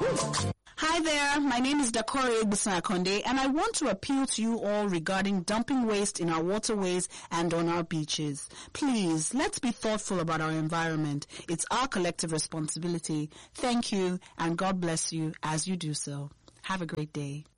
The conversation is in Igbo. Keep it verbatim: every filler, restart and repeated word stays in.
Hi there, my name is Dakore Egbuson-Akonde, and I want to appeal to you all regarding dumping waste in our waterways and on our beaches. Please, let's be thoughtful about our environment. It's our collective responsibility. Thank you, and God bless you as you do so. Have a great day.